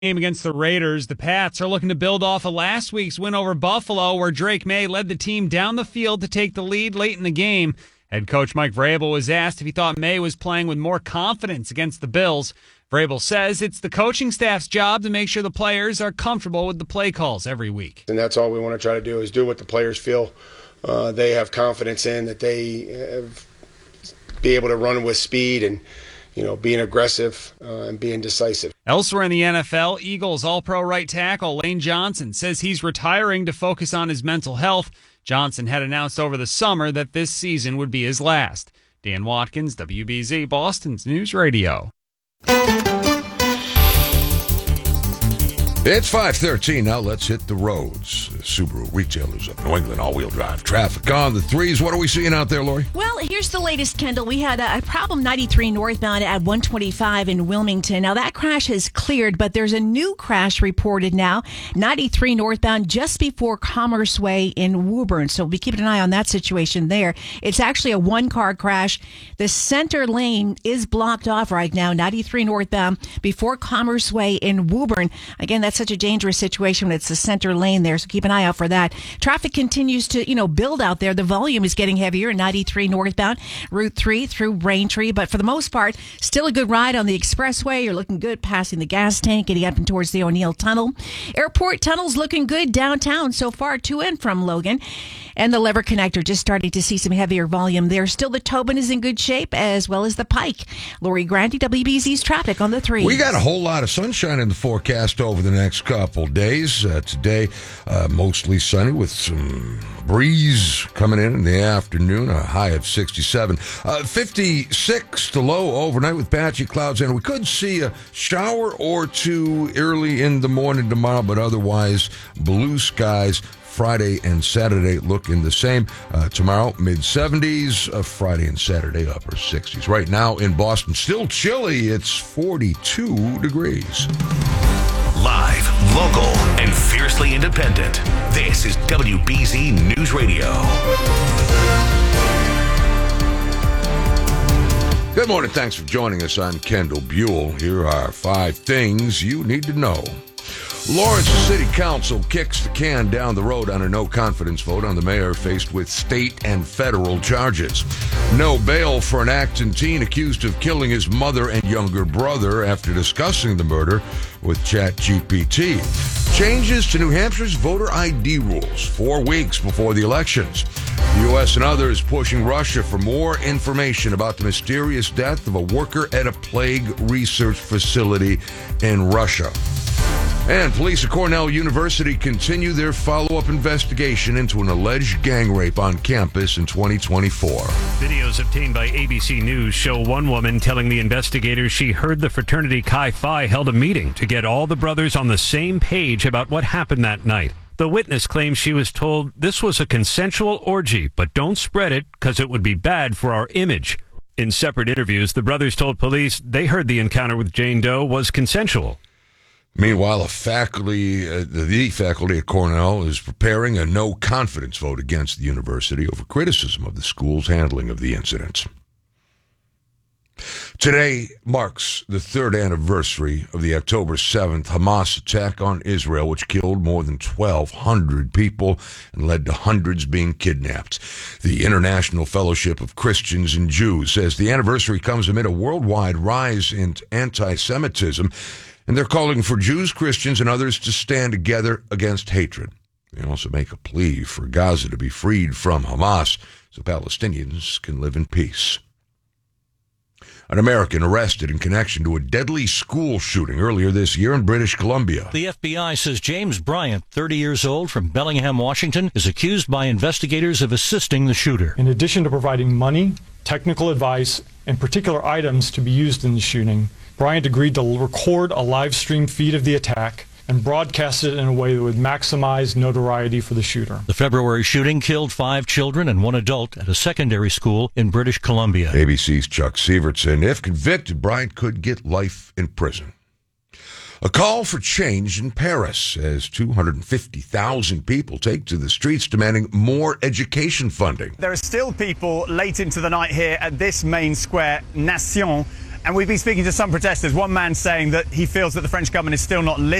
Game against the Raiders, the Pats are looking to build off of last week's win over Buffalo, where Drake May led the team down the field to take the lead late in the game. Head coach Mike Vrabel was asked if he thought May was playing with more confidence against the Bills. Vrabel says it's the coaching staff's job to make sure the players are comfortable with the play calls every week. And that's all we want to try to do is do what the players feel they have confidence in, that they be able to run with speed and being aggressive and being decisive. Elsewhere in the NFL, Eagles All-Pro right tackle Lane Johnson says he's retiring to focus on his mental health. Johnson had announced over the summer that this season would be his last. Dan Watkins, WBZ, Boston's News Radio. It's 5:13 now. Let's hit the roads. Subaru retailers of New England, all-wheel drive traffic on the threes. What are we seeing out there, Lori? Well, here's the latest, Kendall. We had a problem 93 northbound at 125 in Wilmington. Now, that crash has cleared, but there's a new crash reported now, 93 northbound just before Commerce Way in Woburn. So we'll be keeping an eye on that situation there. It's actually a one-car crash. The center lane is blocked off right now, 93 northbound before Commerce Way in Woburn. Again, that's such a dangerous situation when it's the center lane there, so keep an eye out for that. Traffic continues to, build out there. The volume is getting heavier, 93 northbound, Route 3 through Braintree, but for the most part, still a good ride on the expressway. You're looking good passing the gas tank, getting up and towards the O'Neill Tunnel. Airport Tunnel's looking good downtown so far to and from Logan. And the Lever Connector just starting to see some heavier volume there. Still, the Tobin is in good shape, as well as the Pike. Lori Grandi, WBZ's traffic on the 3. We got a whole lot of sunshine in the forecast over the next couple days. Today, mostly sunny with some breeze coming in the afternoon, a high of 67. 56 to low overnight with patchy clouds, and we could see a shower or two early in the morning tomorrow, but otherwise blue skies. Friday and Saturday looking the same. Tomorrow, mid-70s. Friday and Saturday, upper 60s. Right now in Boston, still chilly. It's 42 degrees. Live, local, and fiercely independent. This is WBZ News Radio. Good morning. Thanks for joining us. I'm Kendall Buell. Here are 5 things you need to know. Lawrence City Council kicks the can down the road on a no-confidence vote on the mayor faced with state and federal charges. No bail for an Acton teen accused of killing his mother and younger brother after discussing the murder with ChatGPT. Changes to New Hampshire's voter ID rules 4 weeks before the elections. The U.S. and others pushing Russia for more information about the mysterious death of a worker at a plague research facility in Russia. And police at Cornell University continue their follow-up investigation into an alleged gang rape on campus in 2024. Videos obtained by ABC News show one woman telling the investigators she heard the fraternity Chi Phi held a meeting to get all the brothers on the same page about what happened that night. The witness claims she was told this was a consensual orgy, but don't spread it because it would be bad for our image. In separate interviews, the brothers told police they heard the encounter with Jane Doe was consensual. Meanwhile, the faculty at Cornell is preparing a no-confidence vote against the university over criticism of the school's handling of the incident. Today marks the 3rd anniversary of the October 7th Hamas attack on Israel, which killed more than 1,200 people and led to hundreds being kidnapped. The International Fellowship of Christians and Jews says the anniversary comes amid a worldwide rise in anti-Semitism, and they're calling for Jews, Christians, and others to stand together against hatred. They also make a plea for Gaza to be freed from Hamas so Palestinians can live in peace. An American arrested in connection to a deadly school shooting earlier this year in British Columbia. The FBI says James Bryant, 30 years old, from Bellingham, Washington, is accused by investigators of assisting the shooter. In addition to providing money, technical advice, and particular items to be used in the shooting, Bryant agreed to record a live stream feed of the attack and broadcast it in a way that would maximize notoriety for the shooter. The February shooting killed 5 children and 1 adult at a secondary school in British Columbia. ABC's Chuck Sievertson. If convicted, Bryant could get life in prison. A call for change in Paris as 250,000 people take to the streets demanding more education funding. There are still people late into the night here at this main square, Nation, And we've been speaking to some protesters. One man saying that he feels that the French government is still not listening